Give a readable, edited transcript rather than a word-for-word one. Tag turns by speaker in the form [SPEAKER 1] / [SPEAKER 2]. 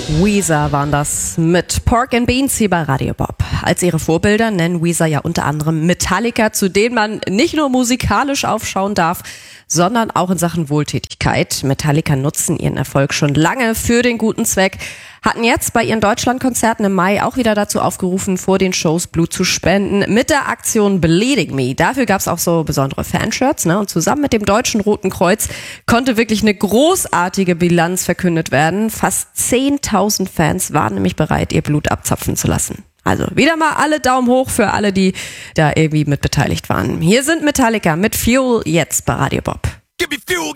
[SPEAKER 1] Weezer waren das mit Pork and Beans hier bei Radio Bob. Als ihre Vorbilder nennen Weezer ja unter anderem Metallica, zu denen man nicht nur musikalisch aufschauen darf, sondern auch in Sachen Wohltätigkeit. Metallica nutzen ihren Erfolg schon lange für den guten Zweck, hatten jetzt bei ihren Deutschlandkonzerten im Mai auch wieder dazu aufgerufen, vor den Shows Blut zu spenden mit der Aktion Bleeding Me. Dafür gab es auch so besondere Fanshirts, und zusammen mit dem Deutschen Roten Kreuz konnte wirklich eine großartige Bilanz verkündet werden. Fast 10.000 Fans waren nämlich bereit, ihr Blut abzapfen zu lassen. Also wieder mal alle Daumen hoch für alle, die da irgendwie mit beteiligt waren. Hier sind Metallica mit Fuel jetzt bei Radio Bob.
[SPEAKER 2] Give me fuel.